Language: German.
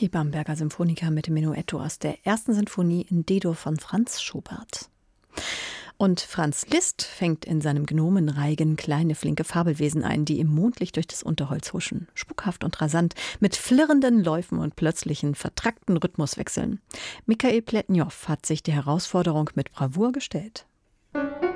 Die Bamberger Symphoniker mit dem Menuetto aus der ersten Sinfonie in D-Dur von Franz Schubert. Und Franz Liszt fängt in seinem Gnomenreigen kleine, flinke Fabelwesen ein, die im Mondlicht durch das Unterholz huschen. Spukhaft und rasant, mit flirrenden Läufen und plötzlichen, vertrackten Rhythmuswechseln. Michael Pletnjow hat sich die Herausforderung mit Bravour gestellt.